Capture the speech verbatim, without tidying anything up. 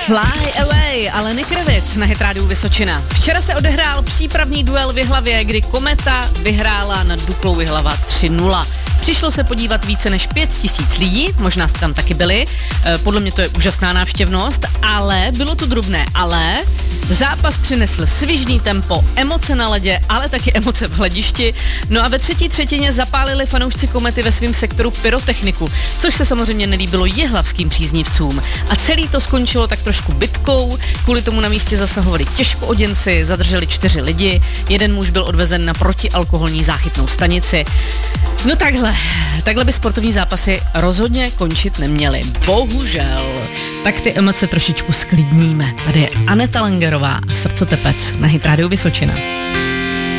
Fly Away, Aleny Kravic na Hit Rádiu Vysočina. Včera se odehrál přípravný duel v Jihlavě, kdy Kometa vyhrála nad Duklou Jihlava tři nula. Přišlo se podívat více než pět tisíc lidí, možná jste tam taky byli, podle mě to je úžasná návštěvnost, ale bylo tu drobné ale. Zápas přinesl svižný tempo, emoce na ledě, ale taky emoce v hledišti. No a ve třetí třetině zapálili fanoušci Komety ve svém sektoru pyrotechniku, což se samozřejmě nelíbilo jihlavským příznivcům. A celý to skončilo tak trošku bitkou, kvůli tomu na místě zasahovali těžkooděnci, zadrželi čtyři lidi, jeden muž byl odvezen na protialkoholní záchytnou stanici. No takhle, takhle by sportovní zápasy rozhodně končit neměly. Bohužel. Tak ty emoce trošičku sklidníme. Tady je Aneta Langerová a Srdcotepec na Hit Rádiu Vysočina.